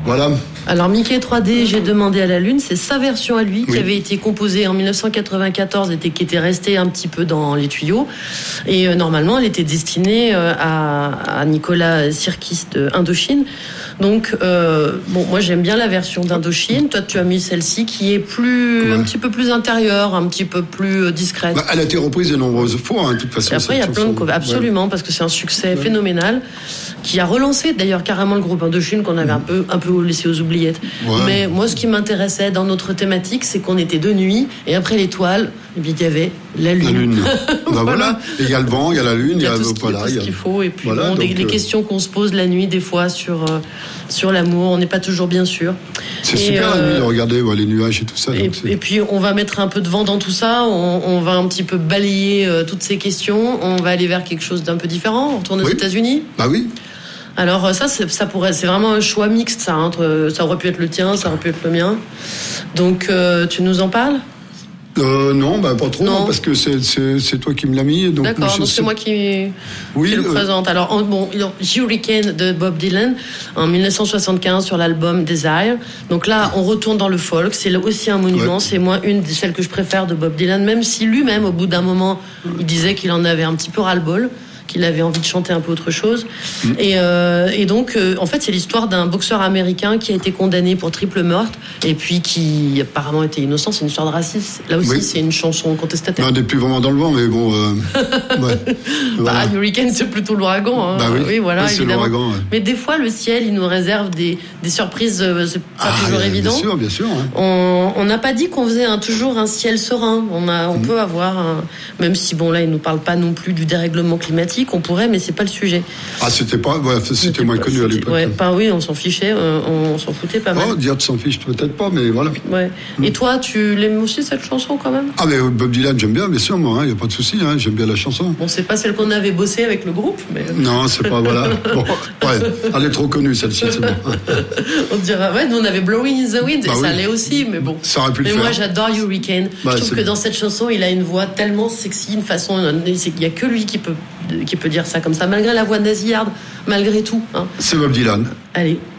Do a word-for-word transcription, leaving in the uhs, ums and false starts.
Voilà. Alors Mickey trois D, j'ai demandé à la Lune, c'est sa version à lui, oui. qui avait été composée en dix-neuf cent quatre-vingt-quatorze et qui était restée un petit peu dans les tuyaux. Et euh, normalement, elle était destinée euh, à, à Nicolas Sirkis de Indochine. Donc, euh, bon, moi j'aime bien la version d'Indochine. Toi, tu as mis celle-ci qui est plus, ouais. un petit peu plus intérieure, un petit peu plus discrète. Bah, elle a été reprise de nombreuses fois, hein, de toute façon. Et après, il y a plein de covers, absolument, ouais. parce que c'est un succès ouais. phénoménal, qui a relancé d'ailleurs carrément le groupe Indochine qu'on avait mmh. un peu, un peu laissé aux oubliettes. Ouais. Mais moi, ce qui m'intéressait dans notre thématique, c'est qu'on était de nuit et après l'étoile, et puis il y avait la lune. La lune. bah voilà. Et il y a le vent, il y a la lune, il y a, il y a tout, ce, voilà, tout ce qu'il faut. Et puis voilà, bon, donc, les, les euh... questions qu'on se pose la nuit des fois sur euh, sur l'amour, on n'est pas toujours bien sûr. C'est et super euh, la nuit de regarder ouais, les nuages et tout ça. Et, donc et puis on va mettre un peu de vent dans tout ça. On, on va un petit peu balayer euh, toutes ces questions. On va aller vers quelque chose d'un peu différent. On retourne aux oui. États-Unis. Bah oui. Alors ça, c'est, ça pourrait, c'est vraiment un choix mixte, ça. Entre, ça aurait pu être le tien, ça aurait pu être le mien. Donc, euh, tu nous en parles ? euh, Non, bah, pas trop, non. Non, parce que c'est, c'est, c'est toi qui me l'as mis. Donc D'accord, moi, je, donc c'est moi qui, oui, qui le euh... présente. Alors, en, bon, Hurricane de Bob Dylan en dix-neuf cent soixante-quinze sur l'album Desire. Donc là, on retourne dans le folk. C'est aussi un monument. Ouais. C'est moi une de celles que je préfère de Bob Dylan, même si lui-même, au bout d'un moment, il disait qu'il en avait un petit peu ras-le-bol, qu'il avait envie de chanter un peu autre chose. Mmh. Et, euh, et donc, euh, en fait, c'est l'histoire d'un boxeur américain qui a été condamné pour triple meurtre et puis qui apparemment était innocent. C'est une histoire de racisme. Là aussi, oui. c'est une chanson contestataire. On n'est plus vraiment dans le vent, mais bon... Euh, ouais. Voilà. Bah, Hurricane, c'est plutôt l'ouragan. Hein. Bah oui, oui voilà, oui, c'est évidemment. l'ouragan. Ouais. Mais des fois, le ciel, il nous réserve des, des surprises. Euh, c'est pas ah, toujours bien évident. Bien sûr, bien sûr. Hein. On n'a pas dit qu'on faisait un, toujours un ciel serein. On, a, on mmh. peut avoir... Un, même si, bon, là, il ne nous parle pas non plus du dérèglement climatique. On pourrait, mais c'est pas le sujet. Ah, c'était pas, ouais, c'était, c'était moins pas, connu c'était, à l'époque. Ouais, pas, oui, on s'en fichait, on, on s'en foutait pas mal. Oh, dire tu s'en fiches peut-être pas, mais voilà. Ouais. Mm. Et toi, tu l'aimes aussi cette chanson quand même ? Ah, mais Bob Dylan, j'aime bien, bien sûr, moi, il hein, n'y a pas de souci, hein, j'aime bien la chanson. Bon, c'est pas celle qu'on avait bossée avec le groupe, mais. Non, c'est pas, voilà. Bon, ouais, elle est trop connue, celle-ci, c'est bon. On dira, ouais, nous on avait Blowing in the Wind, bah et oui. ça l'est aussi, mais bon. Ça aurait pu mais le moi, faire. j'adore Hurricane. Bah, Je trouve que bien. Dans cette chanson, il a une voix tellement sexy, une façon. Il n'y a que lui qui peut, qui peut dire ça comme ça, malgré la voix nasillarde, malgré tout. Hein. C'est Bob Dylan. Allez.